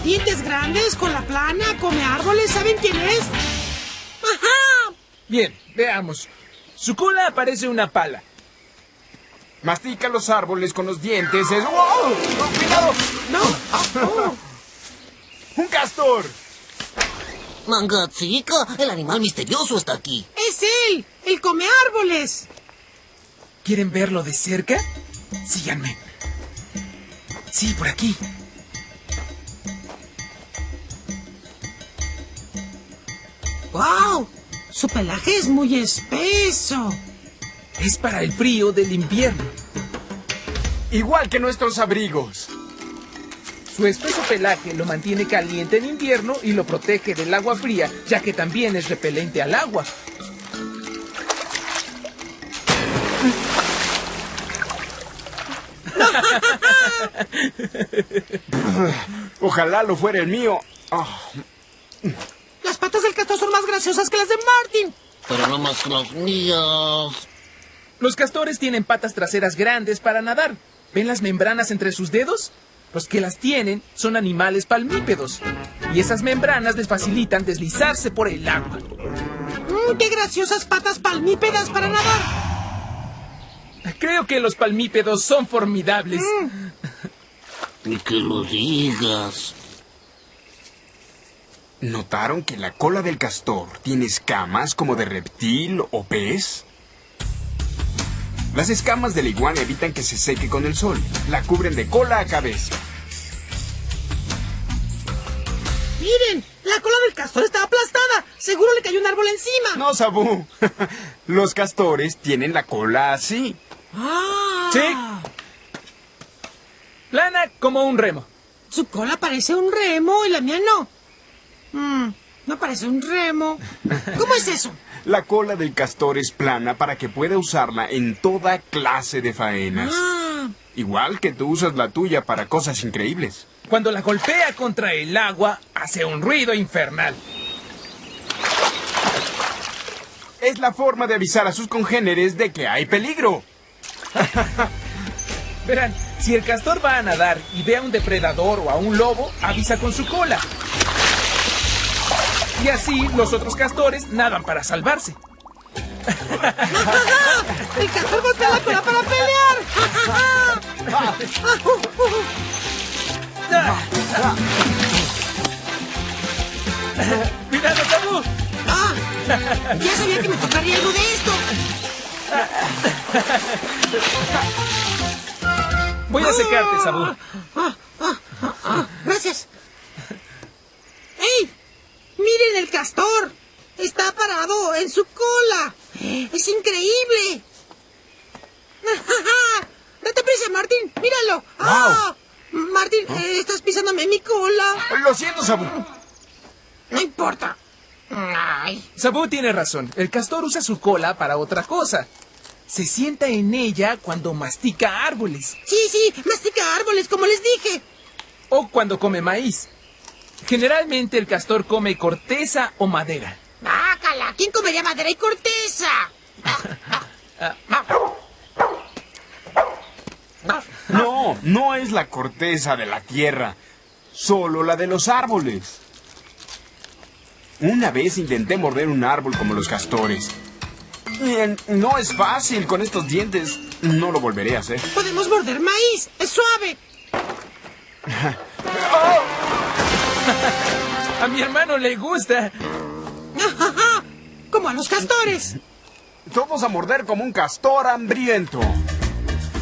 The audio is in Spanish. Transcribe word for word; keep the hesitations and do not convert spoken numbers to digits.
Dientes grandes, cola plana, come árboles, ¿saben quién es? ¡Ajá! Bien, veamos. Su cola parece una pala. Mastica los árboles con los dientes. Es... ¡Wow! ¡Oh, ¡cuidado! No. Oh. ¡Un castor! Mangatsica, el animal misterioso está aquí. Es él, el come árboles. ¿Quieren verlo de cerca? Síganme. Sí, por aquí. ¡Wow! Su pelaje es muy espeso. Es para el frío del invierno. Igual que nuestros abrigos. Su espeso pelaje lo mantiene caliente en invierno y lo protege del agua fría, ya que también es repelente al agua. Ojalá lo fuera el mío. Oh. Las patas del castor son más graciosas que las de Martin. Pero no más que las mías. Los castores tienen patas traseras grandes para nadar. ¿Ven las membranas entre sus dedos? Los que las tienen son animales palmípedos. Y esas membranas les facilitan deslizarse por el agua. Mm, ¡Qué graciosas patas palmípedas para nadar! Creo que los palmípedos son formidables. Mm. Ni que lo digas. ¿Notaron que la cola del castor tiene escamas como de reptil o pez? Las escamas de la iguana evitan que se seque con el sol. La cubren de cola a cabeza. ¡Miren! ¡La cola del castor está aplastada! ¡Seguro le cayó un árbol encima! No, Sabú. Los castores tienen la cola así. ¡Ah! Sí. Plana como un remo. Su cola parece un remo y la mía no. Mm, no parece un remo. ¿Cómo es eso? La cola del castor es plana para que pueda usarla en toda clase de faenas. Ah. Igual que tú usas la tuya para cosas increíbles. Cuando la golpea contra el agua, hace un ruido infernal. Es la forma de avisar a sus congéneres de que hay peligro. Verán, si el castor va a nadar y ve a un depredador o a un lobo, avisa con su cola. Y así los otros castores nadan para salvarse. ¡El castor voltea la cola para pelear! ¡Cuidado, Sabú! ¡Ah! Ya sabía que me tocaría algo de esto. Voy a secarte, Sabú. Ah, ah, ah, ah, gracias. ¡Ey! ¡Miren el castor! Está parado en su cola. ¡Es increíble! ¡Date prisa, Martín! ¡Míralo! ¡Ah! Martín, eh, estás pisándome mi cola. Lo siento, Sabú. No importa. Ay. Sabú tiene razón. El castor usa su cola para otra cosa. Se sienta en ella cuando mastica árboles. Sí, sí, mastica árboles, como les dije. O cuando come maíz. Generalmente el castor come corteza o madera. ¡Bácala! ¿Quién comería madera y corteza? No, no es la corteza de la tierra, solo la de los árboles. Una vez intenté morder un árbol como los castores. Bien, no es fácil con estos dientes. No lo volveré a hacer. Podemos morder maíz. Es suave. A mi hermano le gusta. Como a los castores. Todos a morder como un castor hambriento.